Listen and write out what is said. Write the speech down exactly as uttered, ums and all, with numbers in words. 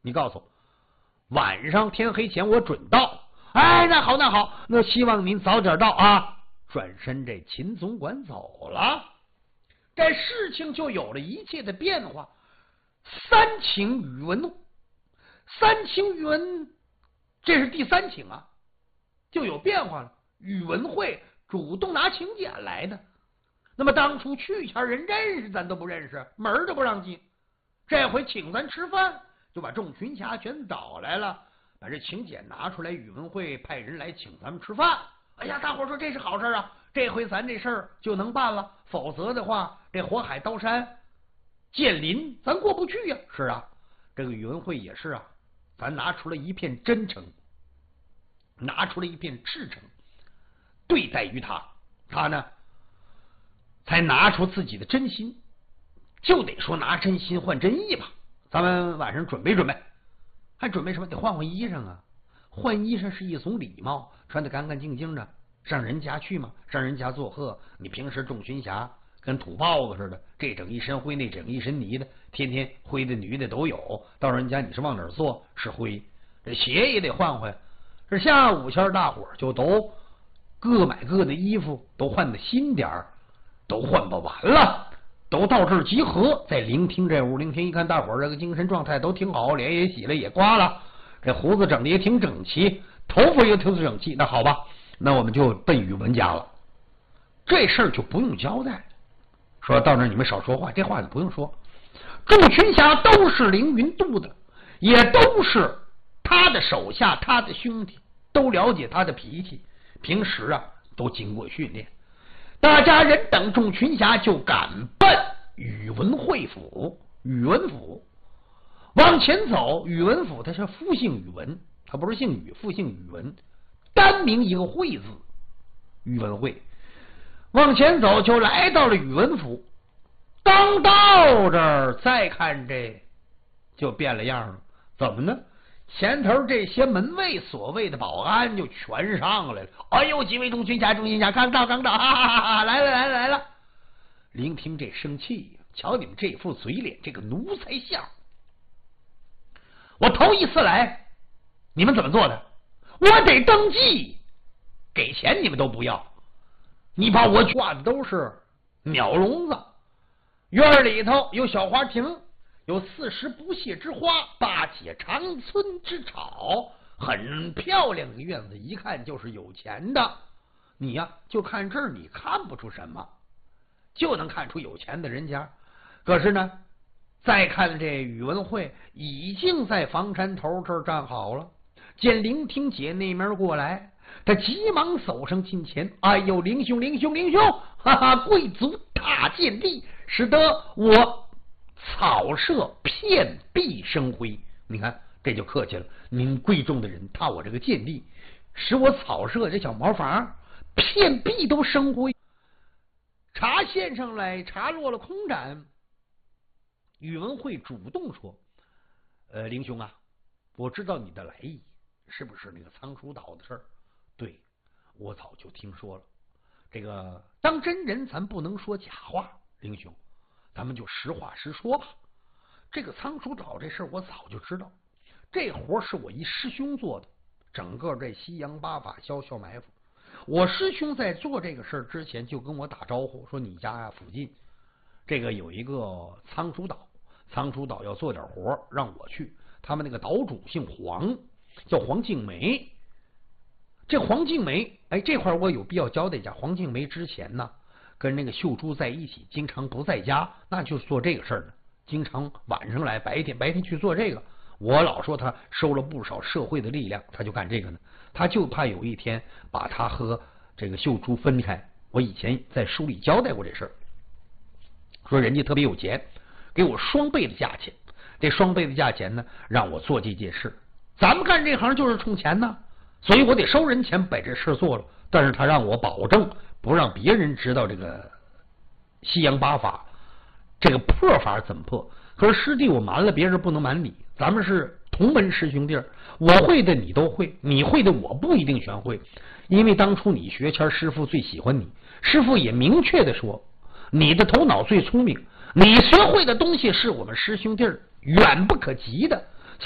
你告诉我，晚上天黑前我准到。哎，那好那好，那希望您早点到啊。转身这秦总管走了，这事情就有了一切的变化。三请宇文，三请宇文，这是第三请啊，就有变化了。宇文会主动拿请柬来的，那么当初去前人认识咱都不认识，门儿都不让进。这回请咱吃饭，就把众群侠全找来了，把这请柬拿出来，宇文会派人来请咱们吃饭。哎呀，大伙说这是好事啊，这回咱这事儿就能办了，否则的话，这火海刀山剑林咱过不去呀、啊。是啊，这个宇文会也是啊，咱拿出了一片真诚，拿出了一片赤诚对待于他，他呢才拿出自己的真心，就得说拿真心换真意吧。咱们晚上准备准备，还准备什么？得换换衣裳啊！换衣裳是一种礼貌，穿得干干净净的，上人家去嘛，上人家做客。你平时众群侠跟土豹子似的，这整一身灰，那整一身泥的，天天灰的女的都有。到人家你是往哪儿坐？是灰，这鞋也得换换。这下午前大伙就都各买各的衣服，都换的新点儿，都换不完了。都到这儿集合，在聆听这屋。聆听一看，大伙儿这个精神状态都挺好，脸也洗了，也刮了，这胡子整的也挺整齐，头发也挺整齐。那好吧，那我们就奔宇文家了。这事儿就不用交代，说到那儿你们少说话，这话就不用说。众群侠都是凌云渡的，也都是他的手下，他的兄弟，都了解他的脾气，平时啊都经过训练。大家人等众群侠就赶奔宇文会府。宇文府往前走，宇文府他是复姓宇文，他不是姓宇，复姓宇文，单名一个会字，宇文会。往前走就来到了宇文府。当到这儿再看这就变了样了，怎么呢？前头这些门卫所谓的保安就全上来了。哎呦，几位众群侠，众群侠，刚到刚到，哈哈哈哈！来了来了来了！聆听这生气，瞧你们这副嘴脸，这个奴才相！我头一次来，你们怎么做的？我得登记，给钱你们都不要，你把我挂的都是鸟笼子，院里头有小花亭。有四时不谢之花，八解长春之草，很漂亮的院子，一看就是有钱的。你呀、啊，就看这儿，你看不出什么，就能看出有钱的人家。可是呢，再看这宇文会已经在房山头这儿站好了，见聆听姐那边过来，他急忙走上近前。哎呦，凌兄，凌兄，凌兄，哈哈，贵族大见地，使得我草舍遍壁生辉。你看这就客气了，您贵重的人踏我这个贱地，使我草舍这小茅房遍壁都生辉。茶献上来，茶落了空盏。宇文会主动说：呃，凌兄啊，我知道你的来意，是不是那个仓鼠岛的事儿？对，我早就听说了。这个当真人咱不能说假话，凌兄，咱们就实话实说吧。这个仓鼠岛这事儿我早就知道，这活是我一师兄做的，整个这西洋八法消消埋伏。我师兄在做这个事儿之前就跟我打招呼说，你家呀附近这个有一个仓鼠岛，仓鼠岛要做点活让我去。他们那个岛主姓黄，叫黄静梅。这黄静梅，哎，这块我有必要交代一下。黄静梅之前呢跟那个秀珠在一起，经常不在家，那就做这个事儿呢，经常晚上来，白天白天去做这个。我老说他收了不少社会的力量，他就干这个呢。他就怕有一天把他和这个秀珠分开。我以前在书里交代过这事儿，说人家特别有钱，给我双倍的价钱。这双倍的价钱呢，让我做这件事。咱们干这行就是冲钱呢，所以我得收人钱把这事做了。但是他让我保证不让别人知道这个西洋八法这个破法怎么破。可是师弟我瞒了别人不能瞒你，咱们是同门师兄弟，我会的你都会，你会的我不一定全会。因为当初你学前师傅最喜欢你，师傅也明确的说你的头脑最聪明，你学会的东西是我们师兄弟远不可及的。